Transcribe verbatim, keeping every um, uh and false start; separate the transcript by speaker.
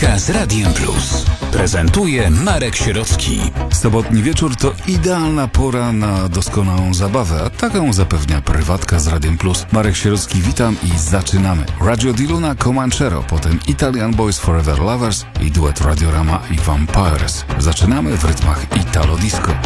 Speaker 1: Prywatka z Radiem Plus. Prezentuje Marek Sierocki.
Speaker 2: Sobotni wieczór to idealna pora na doskonałą zabawę, a taką zapewnia Prywatka z Radiem Plus. Marek Sierocki, witam i zaczynamy. Radio di Luna, Comanchero, potem Italian Boys Forever Lovers i duet Radiorama i Vampires. Zaczynamy w rytmach Italo Disco.